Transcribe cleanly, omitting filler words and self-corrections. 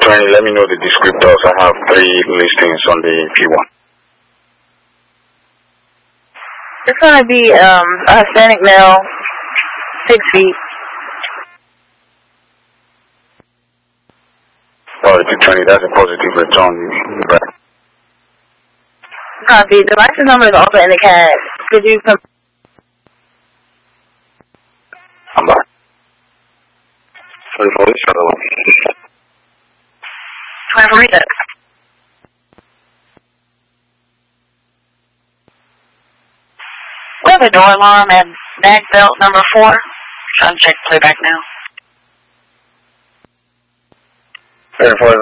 20, let me know the descriptors. I have 3 listings on the P1. It's going to be a Hispanic male, 6 feet. Oh, it's a 20. That's a positive return. Right. Copy. The license number is also in the CAD. Could you come? I'm back. 24 is shuttle. 24 is it? We have a door alarm at back belt number 4. Trying to check playback now. 24